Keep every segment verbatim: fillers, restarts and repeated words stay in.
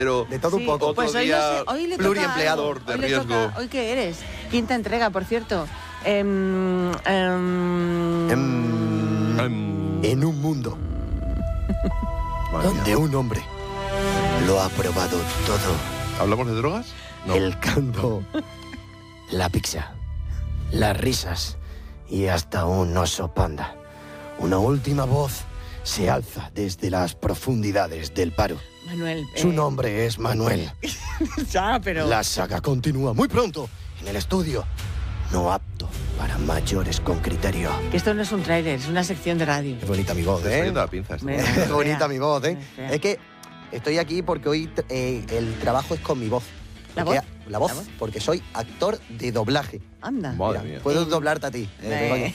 Pero de todo Sí, un poco. Pues hoy, no sé, hoy le pluriempleador toca, de hoy le riesgo. toca- ¿Hoy qué eres? Quinta entrega, por cierto. Em, em, En, Mm. en un mundo Madre mía. donde un hombre lo ha probado todo. ¿Hablamos de drogas? No. El canto, la pizza, las risas y hasta un oso panda. Una última voz se alza desde las profundidades del paro. Manuel. Su eh, nombre es Manuel. Ya, pero... La saga continúa muy pronto en el estudio. No apto para mayores con criterio. Que esto no es un tráiler, es una sección de radio. Qué bonita mi voz, Te está ¿eh? yendo la pinza esta. Venga. Qué bonita mi voz, ¿eh? Es fea. Es que estoy aquí porque hoy eh, el trabajo es con mi voz. ¿La Porque- voz? La voz, ¿La voz? porque soy actor de doblaje. Anda. Madre Mira, mía. puedo doblarte a ti. Eh.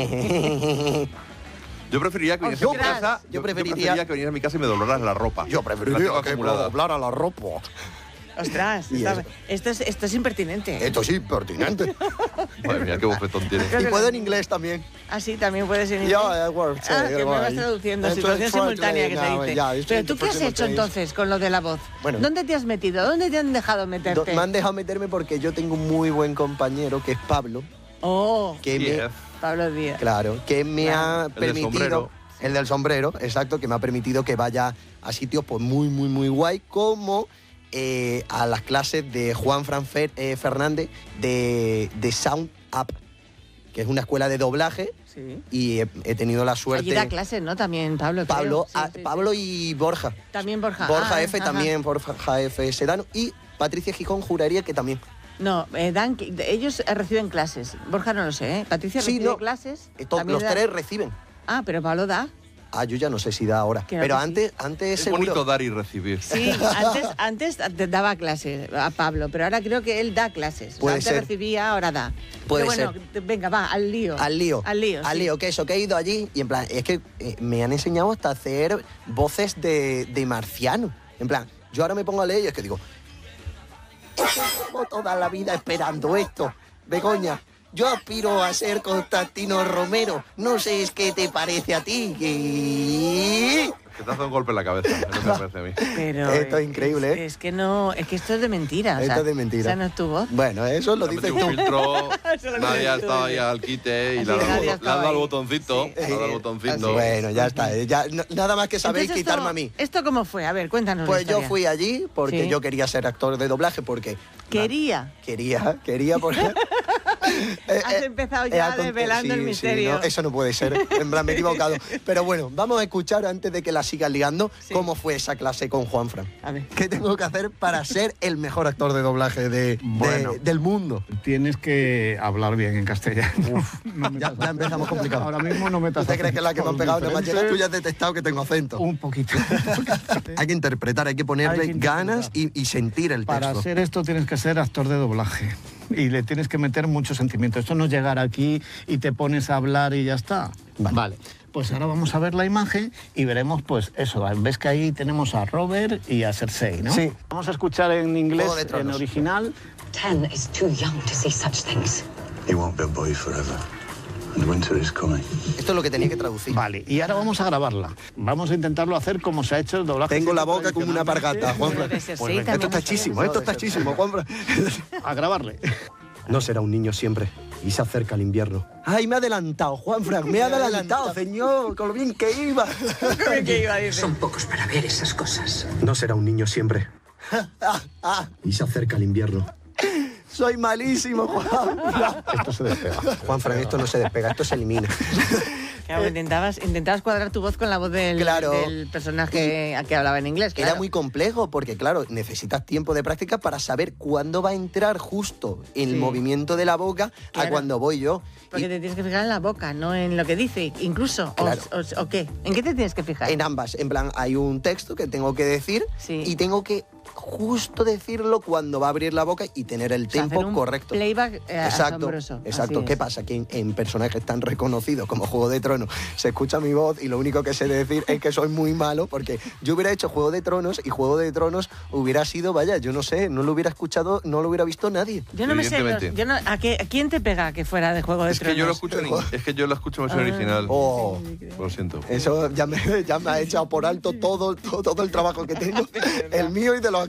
Eh, Yo preferiría que vinieras a mi Ostras. casa. Yo Yo preferiría- preferiría que vinieras a mi casa y me doblaras la ropa. Yo La preferiría tengo que me acumulada. doblara la ropa. Ostras, Y está- eso. esto, es, esto es impertinente. Esto sí, pertinente. Madre mía, qué bofetón tienes. Y puedo en inglés también. Ah, sí, también puedes ir en Ya, inglés. eh, bueno, sí, Ah, que me bueno, vas ahí. traduciendo, Esto situación es simultánea que se no, dice. ya, esto Pero es tú, ¿qué has hecho simultáneo. entonces con lo de la voz? Bueno. ¿Dónde te has metido? ¿Dónde te han dejado Do- meterte? Me han dejado meterme porque yo tengo un muy buen compañero que es Pablo, Oh, que me, Yes. Pablo Díaz. claro, que me Claro. ha El del permitido, sombrero. el del sombrero, exacto, que me ha permitido que vaya a sitios pues muy, muy, muy guay, como eh, a las clases de Juan Fran Fer- eh, Fernández de, de Sound Up, que es una escuela de doblaje, Sí. y he, he tenido la Allí suerte. da clases, ¿no? También Pablo. creo. Pablo, Sí, ah, sí, sí. Pablo y Borja. También Borja. Borja Ah, F ajá. también, Borja F Sedano, y Patricia Gijón juraría que también. No, eh, dan, ellos eh, reciben clases. Borja no lo sé, ¿eh? Patricia Sí, recibe no. clases. Eh, to- también Los da- tres reciben. Ah, pero Pablo da. Ah, yo ya no sé si da ahora. Creo Pero que sí. antes, antes Es seguro. bonito dar y recibir. Sí, antes, antes te daba clases a Pablo, pero ahora creo que él da clases. O sea, Puede antes ser. recibía, ahora da. Puede pero bueno, te- venga, va, al lío. Al lío. Al lío, Al sí. lío, que eso, que he ido allí y en plan, es que eh, me han enseñado hasta hacer voces de, de marciano. En plan, yo ahora me pongo a leer y es que digo, llevo toda la vida esperando esto. Begoña, yo aspiro a ser Constantino Romero. No sé es qué te parece a ti. Que... Que te hace un golpe en la cabeza. Es lo que me parece a mí. Pero Esto es eh, increíble, es, ¿eh? es que no, es que esto es de mentira. o Esto sea, es de mentira. O sea, no es tu voz. Bueno, eso lo Le ha dices metido tú. un filtro, Eso lo nadie ha dices tú, estado ahí sí. al quite y Así le ha que dado, nadie le ha estaba dado al ahí. botoncito. Sí. Le ha dado al Así botoncito. Bueno, ya está. eh, Ya, no- nada más que sabéis Entonces, quitarme esto- a mí. ¿Esto cómo fue? A ver, cuéntanos la Pues yo historia. fui allí porque Sí. yo quería ser actor de doblaje porque... Quería. Quería, quería porque... Eh, Has eh, empezado eh, ya a cont- desvelando el sí, sí, misterio. no, eso no puede ser, en plan me he equivocado. Pero bueno, vamos a escuchar antes de que la sigas liando Sí. cómo fue esa clase con Juanfran. A ver. ¿Qué tengo que hacer para ser el mejor actor de doblaje de, de- Bueno. del mundo? Tienes que hablar bien en castellano. No me Ya, estás ya empezamos complicado. Ahora mismo no me ¿Tú te crees que es la que me han pegado? Nada más llegas tú ya has detectado que tengo acento. Un poquito. Hay que interpretar, hay que ponerle Hay que interpretar. ganas y, y sentir el Para texto. hacer esto tienes que ser actor de doblaje y le tienes que meter mucho sentimiento. Esto no es llegar aquí y te pones a hablar y ya está. Vale. Pues ahora vamos a ver la imagen y veremos, pues eso. Ves que ahí tenemos a Robert y a Cersei, ¿no? Sí. Vamos a escuchar en inglés, Juego de en Tronos. original. Ten is too young to see such things. He won't be a boy forever, and winter is coming. Esto es lo que tenía que traducir. Vale, y ahora vamos a grabarla. Vamos a intentarlo hacer como se ha hecho el doblaje. Tengo la siempre boca como una tradicionalmente. pargata, Juanfran. Pero de Cersei Pues venga, también esto está nos chísimo, sale. esto está chísimo, Juanfran. A grabarle. No será un niño siempre y se acerca el invierno. ¡Ay, me ha adelantado, Juanfran! ¡Me ha adelantado, señor! ¡Con lo bien que iba! ¿Qué iba a decir? Son pocos para ver esas cosas. No será un niño siempre. Y se acerca el invierno. Soy malísimo, Juanfran. Esto se despega. Juanfran, esto no se despega, esto se elimina. Claro, intentabas, intentabas cuadrar tu voz con la voz del, Claro. del personaje que hablaba en inglés. Era claro. muy complejo porque, claro, necesitas tiempo de práctica para saber cuándo va a entrar justo el Sí. movimiento de la boca a Claro. cuando voy yo. Porque Y te tienes que fijar en la boca, no en lo que dice, incluso. O- Claro. O, o qué? ¿En qué te tienes que fijar? en ambas, en plan, hay un texto que tengo que decir Sí. y tengo que justo decirlo cuando va a abrir la boca y tener el O sea, tiempo hacer un correcto. Playback eh, Exacto, asombroso. exacto. Así ¿Qué es. pasa? Que en, en personajes tan reconocidos como Juego de Tronos se escucha mi voz y lo único que sé decir es que soy muy malo porque yo hubiera hecho Juego de Tronos y Juego de Tronos hubiera sido, vaya, yo no sé, no lo hubiera escuchado, no lo hubiera visto nadie. Yo no me sé. los- Evidentemente. yo no- ¿a, qué- ¿A quién te pega que fuera de Juego de Es que Tronos? yo lo escucho en, es que yo lo escucho en versión Ah. original. Oh, Lo siento. eso ya me, ya me ha echado por alto todo, todo, todo el trabajo que tengo, el mío y de los